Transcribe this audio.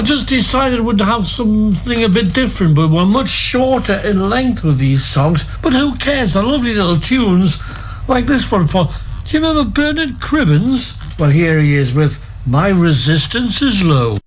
just decided we'd have something a bit different, but we're much shorter in length with these songs. But who cares? They're lovely little tunes, like this one for... Do you remember Bernard Cribbins? Well, here he is with My Resistance Is Low.